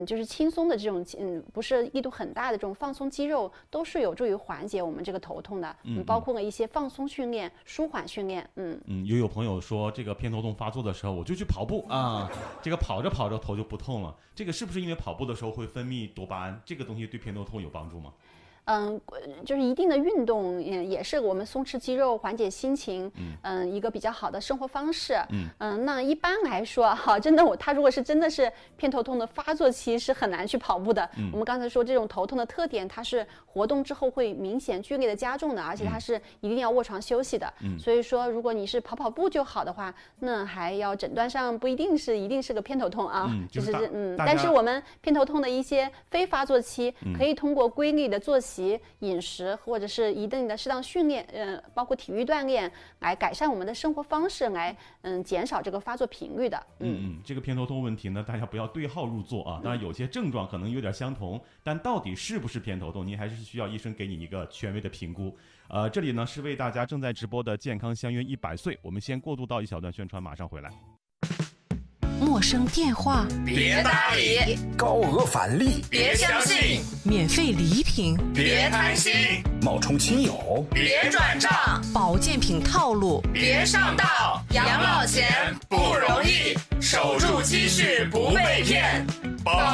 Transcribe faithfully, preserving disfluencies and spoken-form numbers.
就是轻松的这种，嗯，不是力度很大的这种放松肌肉，都是有助于缓解我们这个头痛的。嗯，包括了一些放松训练、舒缓训练。嗯嗯，也有朋友说，这个偏头痛发作的时候，我就去跑步啊，这个跑着跑着头就不痛了。这个是不是因为跑步的时候会分泌多巴胺？这个东西对偏头痛有帮助吗？ 嗯，就是一定的运动，也也是我们松弛肌肉、缓解心情，嗯、呃，一个比较好的生活方式。嗯嗯、呃，那一般来说，哈，真的我他如果是真的是偏头痛的发作期，是很难去跑步的。嗯、我们刚才说这种头痛的特点，它是活动之后会明显剧烈的加重的，而且它是一定要卧床休息的。嗯，所以说如果你是跑跑步就好的话，那还要诊断上不一定是一定是个偏头痛啊。 嗯，就是嗯，但是我们偏头痛的一些非发作期，嗯、可以通过规律的作息。饮食或者是一定的适当训练，呃，包括体育锻炼，来改善我们的生活方式，来嗯减少这个发作频率的。 嗯嗯，这个偏头痛问题呢，大家不要对号入座啊。当然，有些症状可能有点相同，但到底是不是偏头痛，您还是需要医生给你一个权威的评估。呃，这里呢是为大家正在直播的健康相约一百岁，我们先过渡到一小段宣传，马上回来。 陌生电话别搭理， 高额返利别相信， 免费礼品别贪心， 冒充亲友别转账， 保健品套路别上当，养老钱不容易，守住积蓄不被骗。